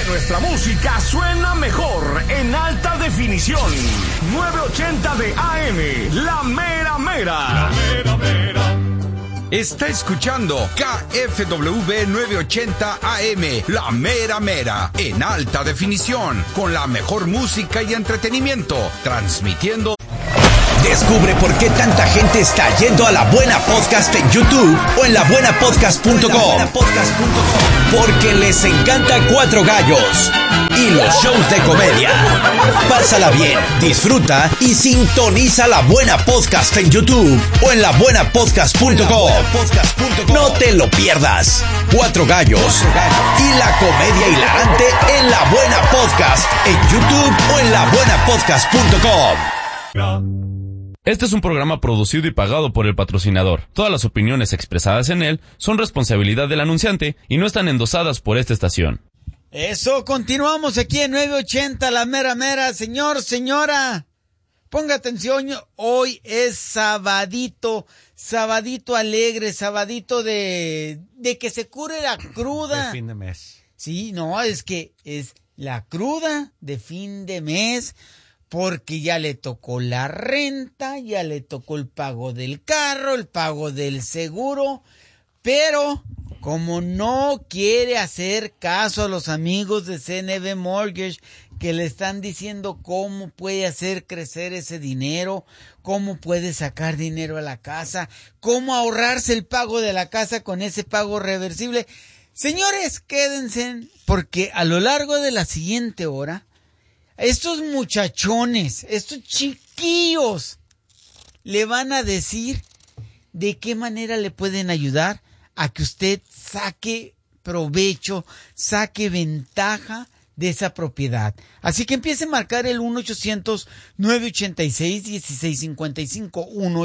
nuestra música suena mejor en alta definición. 980 de AM, La Mera Mera. La Mera Mera. Está escuchando KFWB 980 AM, La Mera Mera, en alta definición, con la mejor música y entretenimiento, transmitiendo. Descubre por qué tanta gente está yendo a La Buena Podcast en YouTube o en labuenapodcast.com. Porque les encanta Cuatro Gallos y los shows de comedia. Pásala bien, disfruta y sintoniza La Buena Podcast en YouTube o en labuenapodcast.com. No te lo pierdas. Cuatro Gallos y la comedia hilarante en La Buena Podcast en YouTube o en labuenapodcast.com. Este es un programa producido y pagado por el patrocinador. Todas las opiniones expresadas en él son responsabilidad del anunciante y no están endosadas por esta estación. Eso, continuamos aquí en 980, La Mera Mera. Señor, señora, ponga atención, hoy es sabadito alegre, sabadito de que se cure la cruda. De fin de mes. Sí, no, es que es la cruda de fin de mes. Porque ya le tocó la renta, ya le tocó el pago del carro, el pago del seguro, pero como no quiere hacer caso a los amigos de CNB Mortgage que le están diciendo cómo puede hacer crecer ese dinero, cómo puede sacar dinero a la casa, cómo ahorrarse el pago de la casa con ese pago reversible. Señores, quédense, porque a lo largo de la siguiente hora, estos muchachones, estos chiquillos, le van a decir de qué manera le pueden ayudar a que usted saque provecho, saque ventaja de esa propiedad. Así que empiece a marcar el 1-800-986-1655,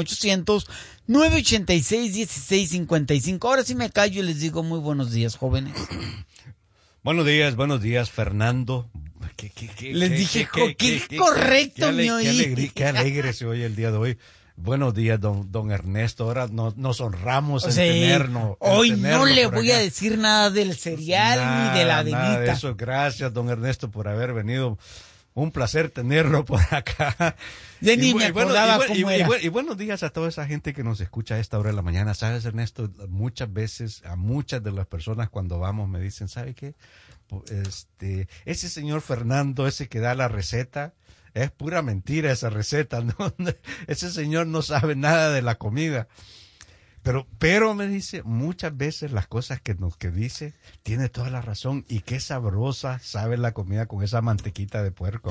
1-800-986-1655. Ahora sí me callo y les digo muy buenos días, jóvenes. Buenos días, Fernando. Les dije, qué correcto me oí. Qué alegre se oye el día de hoy. Buenos días, don Ernesto. Ahora nos honramos en tenernos. Hoy no le voy a decir nada del cereal ni de la avenita. Nada de eso. Gracias, don Ernesto, por haber venido. Un placer tenerlo por acá. Ya ni me acordaba cómo era. Y buenos días a toda esa gente que nos escucha a esta hora de la mañana. ¿Sabes, Ernesto? Muchas veces, a muchas de las personas cuando vamos me dicen, ¿sabe qué? Ese señor Fernando, ese que da la receta, es pura mentira esa receta, ¿no? Ese señor no sabe nada de la comida. Pero me dice, muchas veces las cosas que dice, tiene toda la razón, y qué sabrosa sabe la comida con esa mantequita de puerco.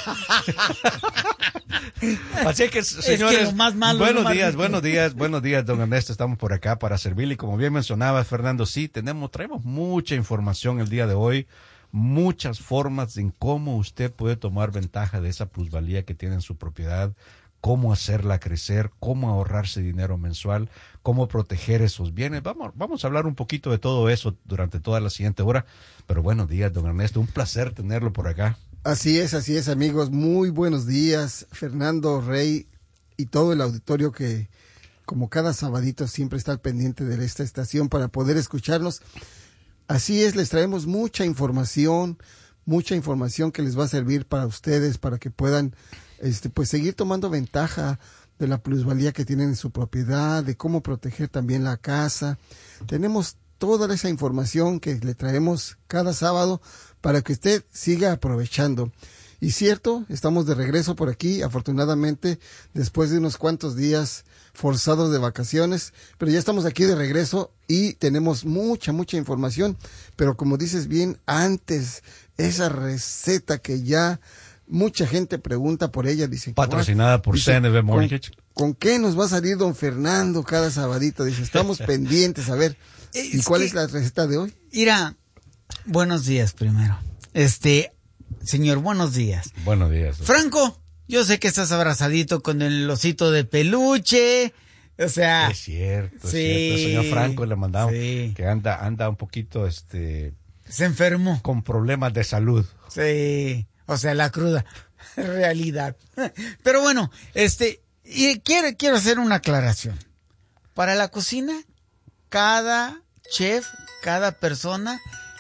Así que, señores, es que lo más malo, buenos días, don Ernesto, estamos por acá para servirle, y como bien mencionaba Fernando, sí, traemos mucha información el día de hoy, muchas formas en cómo usted puede tomar ventaja de esa plusvalía que tiene en su propiedad, cómo hacerla crecer, cómo ahorrarse dinero mensual, cómo proteger esos bienes. Vamos a hablar un poquito de todo eso durante toda la siguiente hora. Pero buenos días, don Ernesto, un placer tenerlo por acá. Así es, amigos. Muy buenos días, Fernando, Rey y todo el auditorio que, como cada sabadito, siempre está al pendiente de esta estación para poder escucharnos. Así es, les traemos mucha información que les va a servir para ustedes, para que puedan pues seguir tomando ventaja de la plusvalía que tienen en su propiedad, de cómo proteger también la casa. Tenemos toda esa información que le traemos cada sábado para que usted siga aprovechando. Y cierto, estamos de regreso por aquí, afortunadamente, después de unos cuantos días forzados de vacaciones, pero ya estamos aquí de regreso y tenemos mucha información. Pero como dices bien, antes, esa receta que ya mucha gente pregunta por ella, dice, patrocinada por CNB Mortgage. ¿Con qué nos va a salir don Fernando cada sabadito? Dice, estamos pendientes, a ver. ¿Y cuál es la receta de hoy? Mira, buenos días primero. Señor, buenos días. Buenos días. Franco, yo sé que estás abrazadito con el osito de peluche. O sea. Es cierto, sí, es cierto. Señor Franco, le mandamos sí, que anda un poquito, se enfermó. Con problemas de salud. Sí. O sea, la cruda realidad. Pero bueno, y quiero hacer una aclaración. Para la cocina, cada chef, cada persona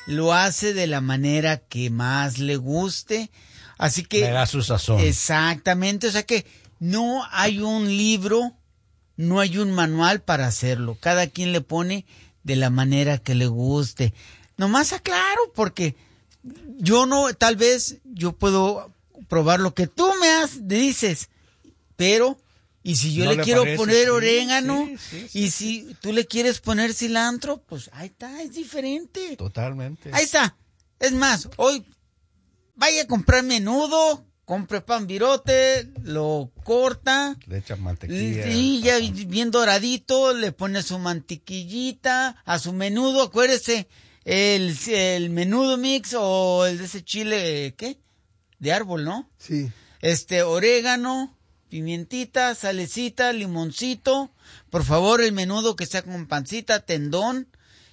lo hace de la manera que más le guste. Así que... Le da su sazón. Exactamente, o sea que no hay un libro, no hay un manual para hacerlo. Cada quien le pone de la manera que le guste. Nomás aclaro, porque yo no, tal vez yo puedo probar lo que tú dices, pero, y si yo ¿No le le quiero parece? poner Sí, orégano, sí, y si tú le quieres poner cilantro, pues ahí está, es diferente. Totalmente. Ahí está. Es más, hoy vaya a comprar menudo, compre pan virote, lo corta. Le echan mantequilla. Y ya bien doradito, le pone su mantequillita a su menudo. Acuérdese, el menudo mix o el de ese chile, ¿qué? De árbol, ¿no? Sí. Orégano, pimientita, salecita, limoncito. Por favor, el menudo que sea con pancita, tendón.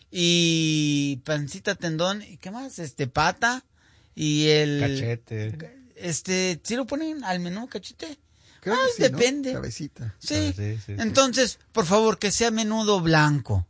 Y pancita, tendón. ¿Y qué más? Pata. Y el... Cachete. ¿sí lo ponen al menú, cachete? Creo que sí, depende. ¿no? Cabecita. Sí. Sí. Entonces, por favor, que sea menudo blanco.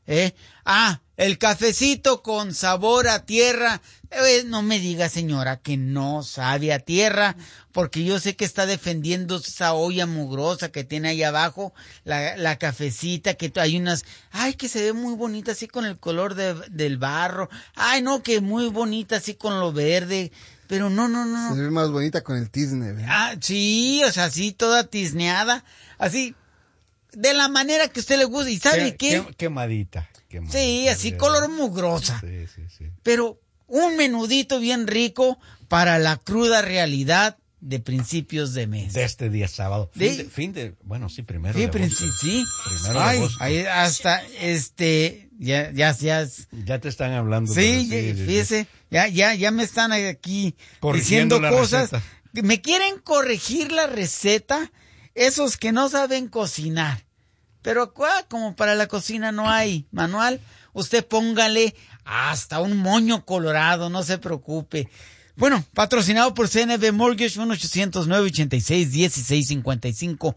El cafecito con sabor a tierra. No me diga, señora, que no sabe a tierra, porque yo sé que está defendiendo esa olla mugrosa que tiene ahí abajo, la cafecita, que hay unas, que se ve muy bonita así con el color del barro. No, que muy bonita así con lo verde. Pero no. Se ve más bonita con el tizne, ¿verdad? Sí, o sea, así toda tizneada, así, de la manera que a usted le gusta. ¿Y sabe qué? Quemadita. Sí, así color mugrosa. Sí. Pero un menudito bien rico para la cruda realidad de principios de mes. De este día sábado. Bueno, sí, primero de agosto. Sí. Primero de agosto. Ahí hasta, ya. Ya te están hablando. Sí, fíjese, ya me están aquí corrigiendo diciendo cosas. Receta. Me quieren corregir la receta, esos que no saben cocinar. Pero como para la cocina no hay manual, usted póngale hasta un moño colorado, no se preocupe. Bueno, patrocinado por CNB Mortgage, 1-800-986-1655,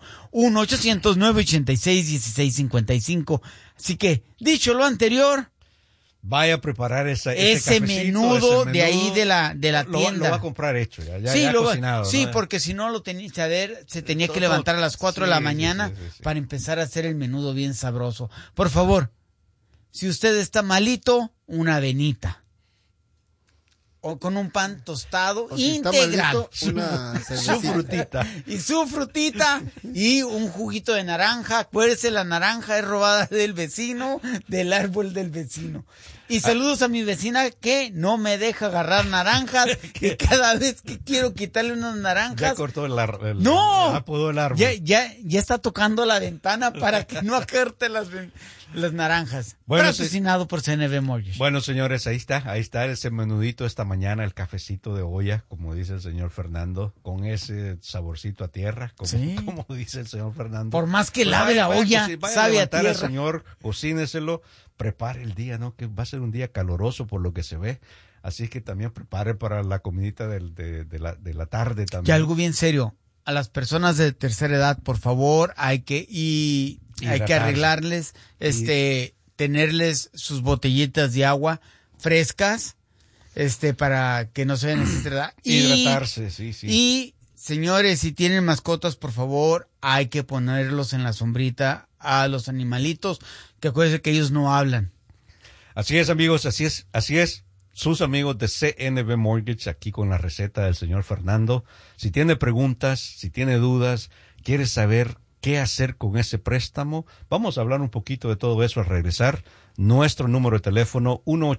1-800-986-1655. Así que, dicho lo anterior, vaya a preparar ese menudo de ahí de la tienda. Lo va a comprar hecho, ya cocinado. Sí, ¿no? porque si no se tenía que levantar a las 4 de la mañana para empezar a hacer el menudo bien sabroso. Por favor, si usted está malito, una avenita. O con un pan tostado integral. Si una su frutita. Y su frutita y un juguito de naranja. Acuérdese, la naranja es robada del vecino, del árbol del vecino. Y saludos a mi vecina que no me deja agarrar naranjas, que cada vez que quiero quitarle unas naranjas... Ya cortó el árbol. ¡No! Apodó el árbol. Ya está tocando la ventana para que no acerte las naranjas. Bueno, patrocinado por CNB Mortgage. Bueno, señores, ahí está ese menudito esta mañana, el cafecito de olla, como dice el señor Fernando, con ese saborcito a tierra, como dice el señor Fernando. Por más que lave la olla, sabe a tierra. Al señor, cocíneselo, prepare el día, ¿no? Que va a ser un día caloroso por lo que se ve. Así que también prepare para la comidita de la tarde también. Y algo bien serio, a las personas de tercera edad, por favor, hay que arreglarles, tenerles sus botellitas de agua frescas, para que no se vean necesitadas. Hidratarse, sí. Y, señores, si tienen mascotas, por favor, hay que ponerlos en la sombrita a los animalitos, que acuérdense que ellos no hablan. Así es, amigos, así es. Sus amigos de CNB Mortgage, aquí con la receta del señor Fernando. Si tiene preguntas, si tiene dudas, quiere saber qué hacer con ese préstamo, vamos a hablar un poquito de todo eso al regresar. Nuestro número de teléfono,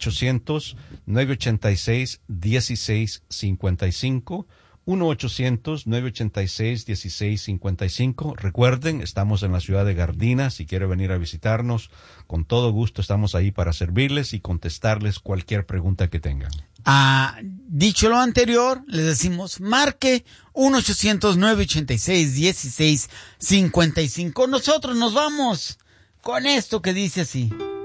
1-800-986-1655, 1-800-986-1655. Recuerden, estamos en la ciudad de Gardena. Si quiere venir a visitarnos, con todo gusto estamos ahí para servirles y contestarles cualquier pregunta que tengan. Dicho lo anterior, les decimos, marque 1-800-986-1655. Nosotros nos vamos con esto que dice así.